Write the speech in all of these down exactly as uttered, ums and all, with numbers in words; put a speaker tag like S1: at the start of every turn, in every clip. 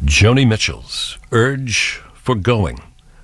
S1: Joni Mitchell's Urge for Going.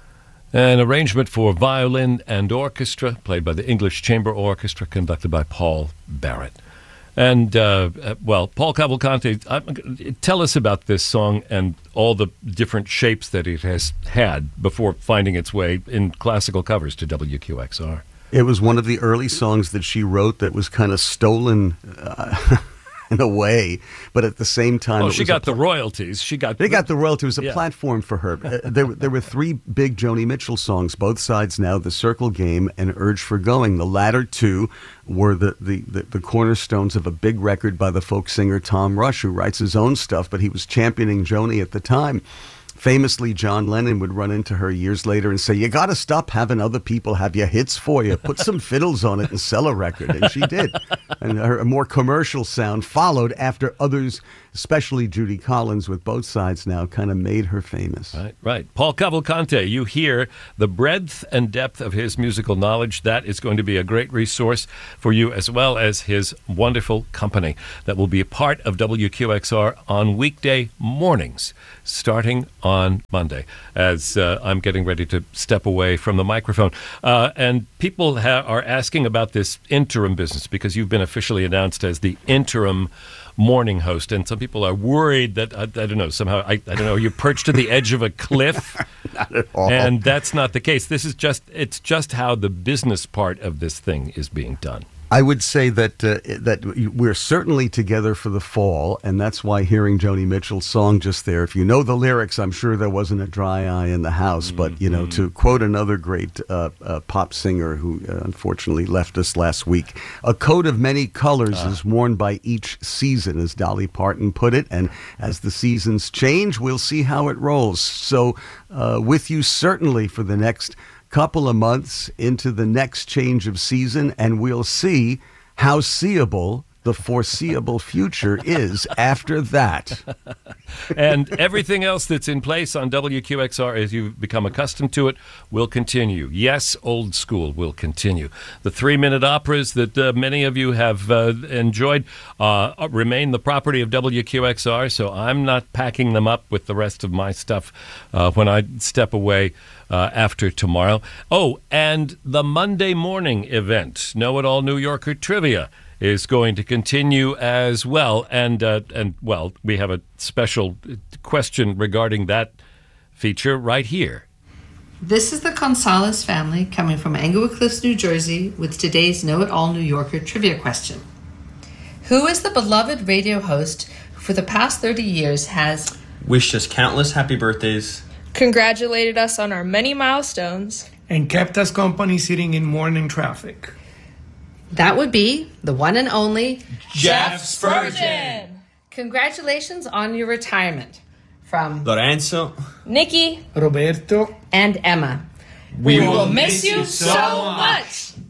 S1: An arrangement for violin and orchestra, played by the English Chamber Orchestra, conducted by Paul Barrett. And, uh, well, Paul Cavalcante, uh, tell us about this song and all the different shapes that it has had before finding its way in classical covers to W Q X R.
S2: It was one of the early songs that she wrote that was kind of stolen uh, in a way, but at the same time...
S1: Oh,
S2: it
S1: she
S2: was
S1: got
S2: pl-
S1: the royalties. She got
S2: They got the royalties. It was a
S1: yeah.
S2: platform for her. Uh, there, there were three big Joni Mitchell songs, Both Sides Now, The Circle Game, and Urge for Going. The latter two were the, the, the, the cornerstones of a big record by the folk singer Tom Rush, who writes his own stuff, but he was championing Joni at the time. Famously, John Lennon would run into her years later and say, you got to stop having other people have your hits for you. Put some fiddles on it and sell a record. And she did. And her a more commercial sound followed after others, especially Judy Collins with Both Sides Now, kind of made her famous.
S1: Right, right. Paul Cavalcante, you hear the breadth and depth of his musical knowledge. That is going to be a great resource for you, as well as his wonderful company that will be a part of W Q X R on weekday mornings, starting on Monday, as uh, I'm getting ready to step away from the microphone. Uh, and people ha- are asking about this interim business, because you've been officially announced as the interim morning host, and some people are worried that, I, I don't know, somehow, I, I don't know, you're perched to the edge of a cliff.
S2: Not at all.
S1: And that's not the case. This is just, it's just how the business part of this thing is being done.
S2: I would say that uh, that we're certainly together for the fall, and that's why hearing Joni Mitchell's song just there, if you know the lyrics, I'm sure there wasn't a dry eye in the house. Mm-hmm. But, you know, to quote another great uh, uh, pop singer who uh, unfortunately left us last week, a coat of many colors uh. is worn by each season, as Dolly Parton put it. And as the seasons change, we'll see how it rolls. So uh, with you certainly for the next couple of months into the next change of season, and we'll see how seeable the foreseeable future is after that.
S1: And everything else that's in place on W Q X R, as you've become accustomed to it, will continue. Yes, old school will continue. The three-minute operas that uh, many of you have uh, enjoyed uh, remain the property of W Q X R, so I'm not packing them up with the rest of my stuff uh, when I step away Uh, after tomorrow. Oh, and the Monday morning event, Know It All New Yorker Trivia, is going to continue as well. And, uh, and well, we have a special question regarding that feature right here.
S3: This is the Gonzalez family coming from Englewood Cliffs, New Jersey, with today's Know It All New Yorker Trivia question. Who is the beloved radio host who for the past thirty years has
S4: wished us countless happy birthdays,
S5: congratulated us on our many milestones,
S6: and kept us company sitting in morning traffic?
S3: That would be the one and only
S4: Jeff Spurgeon.
S3: Congratulations on your retirement from
S4: Lorenzo,
S5: Nikki,
S6: Roberto,
S3: and Emma.
S4: We,
S5: we will miss you so much.